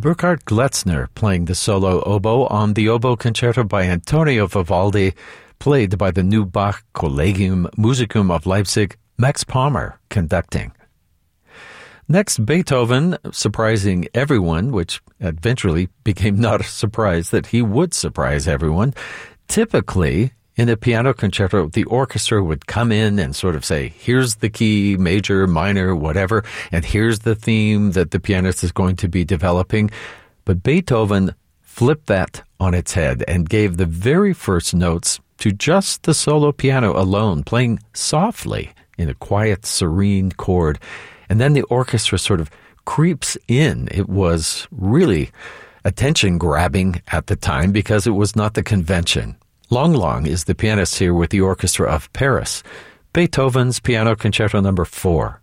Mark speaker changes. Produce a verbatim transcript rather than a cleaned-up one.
Speaker 1: Burkhard Gletzner playing the solo oboe on the Oboe Concerto by Antonio Vivaldi, played by the new Bach Collegium Musicum of Leipzig, Max Palmer conducting. Next, Beethoven, surprising everyone, which eventually became not a surprise that he would surprise everyone. Typically, in a piano concerto, the orchestra would come in and sort of say, here's the key, major, minor, whatever, and here's the theme that the pianist is going to be developing. But Beethoven flipped that on its head and gave the very first notes to just the solo piano alone, playing softly in a quiet, serene chord. And then the orchestra sort of creeps in. It was really attention-grabbing at the time because it was not the convention. Long Long is the pianist here with the Orchestra of Paris. Beethoven's Piano Concerto Number four.